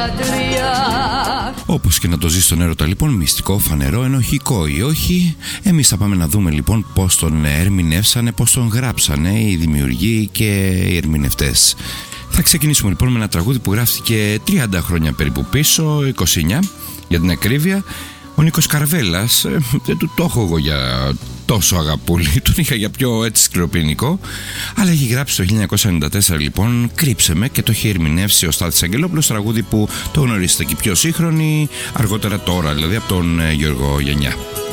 Όπως και να το ζει στον έρωτα λοιπόν, μυστικό, φανερό, ενοχικό ή όχι, εμείς θα πάμε να δούμε λοιπόν πώς τον ερμηνεύσανε, πώς τον γράψανε οι δημιουργοί και οι ερμηνευτές. Θα ξεκινήσουμε λοιπόν με ένα τραγούδι που γράφτηκε 30 χρόνια περίπου πίσω, 29 για την ακρίβεια. Ο Νίκος Καρβέλας, δεν του το έχω εγώ για τόσο αγαπούλη, τον είχα για πιο έτσι σκληροπυρηνικό, αλλά έχει γράψει το 1994 λοιπόν «Κρύψε με» και το έχει ερμηνεύσει ο Στάθης Αγγελόπουλος, τραγούδι που το γνωρίζετε και πιο σύγχρονη, αργότερα τώρα δηλαδή από τον Γιώργο Γιαννιά.